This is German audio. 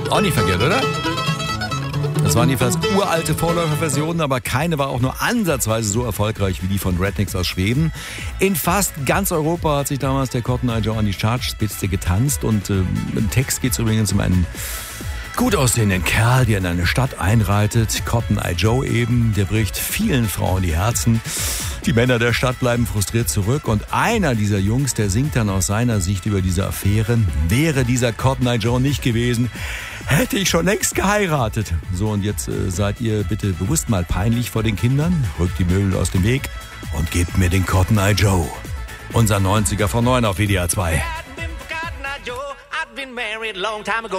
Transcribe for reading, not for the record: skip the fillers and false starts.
Auch nicht verkehrt, oder? Das waren jedenfalls uralte Vorläuferversionen, aber keine war auch nur ansatzweise so erfolgreich wie die von Rednecks aus Schweden. In fast ganz Europa hat sich damals der Cotton Eye Joe an die Chartspitze getanzt und im Text geht es übrigens um einen gut aussehenden Kerl, der in eine Stadt einreitet. Cotton Eye Joe eben, der bricht vielen Frauen die Herzen. Die Männer der Stadt bleiben frustriert zurück und einer dieser Jungs, der singt dann aus seiner Sicht über diese Affären. Wäre dieser Cotton Eye Joe nicht gewesen, hätte ich schon längst geheiratet. So, und jetzt seid ihr bitte bewusst mal peinlich vor den Kindern, rückt die Möbel aus dem Weg und gebt mir den Cotton Eye Joe. Unser 90er von 9 auf WDR 2.